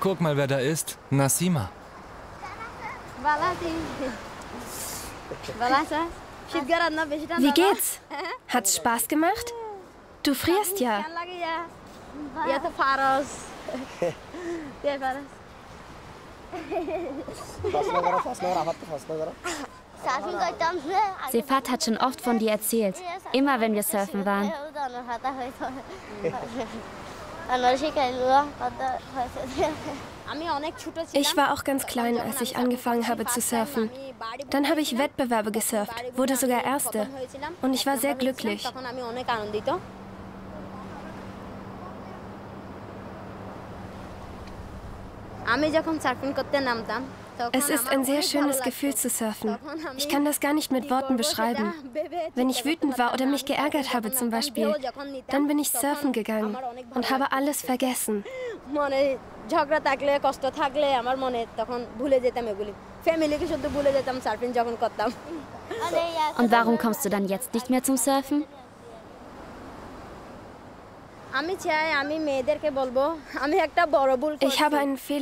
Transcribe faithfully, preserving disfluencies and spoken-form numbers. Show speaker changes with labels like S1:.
S1: Guck mal, wer da ist. Nassima.
S2: Wie geht's? Hat's Spaß gemacht? Du frierst ja.
S3: Sefat hat schon oft von dir erzählt. Immer wenn wir surfen waren.
S2: Ich war auch ganz klein, als ich angefangen habe zu surfen. Dann habe ich Wettbewerbe gesurft, wurde sogar Erste. Und ich war sehr glücklich. Es ist ein sehr schönes Gefühl zu surfen. Ich kann das gar nicht mit Worten beschreiben. Wenn ich wütend war oder mich geärgert habe zum Beispiel, dann bin ich surfen gegangen und habe alles vergessen.
S3: Und warum kommst du dann jetzt nicht mehr zum Surfen?
S2: Ich habe einen Fehler